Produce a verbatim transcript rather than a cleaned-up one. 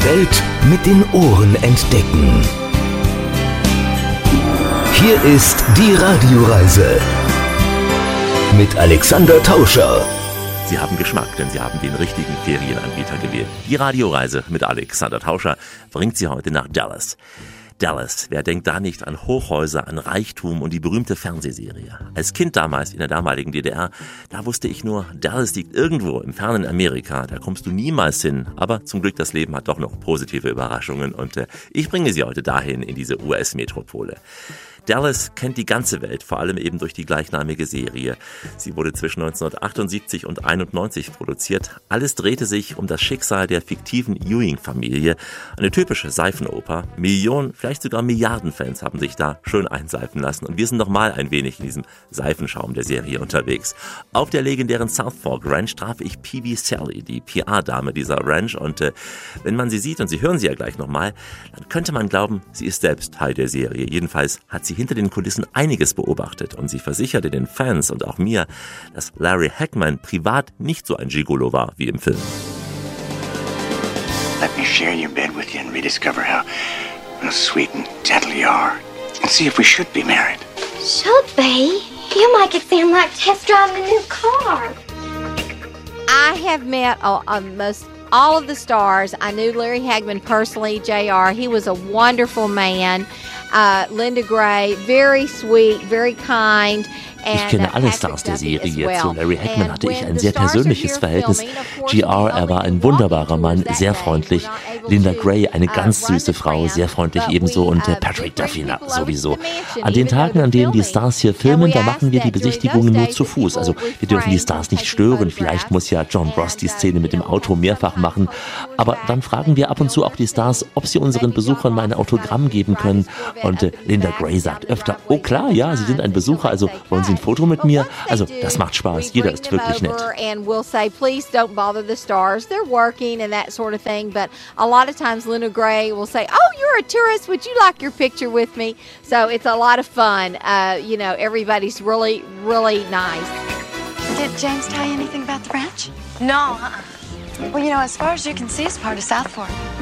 Die Welt mit den Ohren entdecken. Hier ist die Radioreise mit Alexander Tauscher. Sie haben Geschmack, denn Sie haben den richtigen Ferienanbieter gewählt. Die Radioreise mit Alexander Tauscher bringt Sie heute nach Dallas. Dallas, wer denkt da nicht an Hochhäuser, an Reichtum und die berühmte Fernsehserie? Als Kind damals in der damaligen D D R, da wusste ich nur, Dallas liegt irgendwo im fernen Amerika, da kommst du niemals hin. Aber zum Glück, das Leben hat doch noch positive Überraschungen und äh, ich bringe Sie heute dahin, in diese U S-Metropole. Dallas kennt die ganze Welt, vor allem eben durch die gleichnamige Serie. Sie wurde zwischen neunzehnhundertachtundsiebzig und einundneunzig produziert. Alles drehte sich um das Schicksal der fiktiven Ewing-Familie. Eine typische Seifenoper. Millionen, vielleicht sogar Milliarden Fans haben sich da schön einseifen lassen. Und wir sind noch mal ein wenig in diesem Seifenschaum der Serie unterwegs. Auf der legendären South Fork Ranch traf ich P B Sally, die P R-Dame dieser Ranch. Und äh, wenn man sie sieht, und Sie hören sie ja gleich nochmal, dann könnte man glauben, sie ist selbst Teil der Serie. Jedenfalls hat sie hinter den Kulissen einiges beobachtet und sie versicherte den Fans und auch mir, dass Larry Hagman privat nicht so ein Gigolo war wie im Film. Let me share your bed with you and rediscover how, how sweet and gentle you are and see if we should be married. Should they? You make it sound like test driving a new car. I have met uh, uh, most all of the stars. I knew Larry Hagman personally, J R. He was a wonderful man. Uh, Linda Gray, very sweet, very kind. Ich kenne alle Stars der Serie. Zu Larry Hagman hatte ich ein sehr persönliches Verhältnis. G R, er war ein wunderbarer Mann, sehr freundlich. Linda Gray, eine ganz süße Frau, sehr freundlich ebenso. Und der Patrick Duffy, na, sowieso. An den Tagen, an denen die Stars hier filmen, da machen wir die Besichtigungen nur zu Fuß. Also wir dürfen die Stars nicht stören. Vielleicht muss ja John Ross die Szene mit dem Auto mehrfach machen. Aber dann fragen wir ab und zu auch die Stars, ob sie unseren Besuchern mal ein Autogramm geben können. Und äh, Linda Gray sagt öfter, oh klar, ja, Sie sind ein Besucher, also wollen Sie ein Foto mit mir? Also, das macht Spaß. Jeder ist wirklich nett. And we'll say, please don't bother the stars. They're working and that sort of thing. But a lot of times Linda Gray will say, oh, you're a tourist. Would you like your picture with me? So it's a lot of fun. Uh, you know, everybody's really, really nice. Did James tell you anything about the ranch? No. Uh-uh. Well, you know, as far as you can see, it's part of South Fork.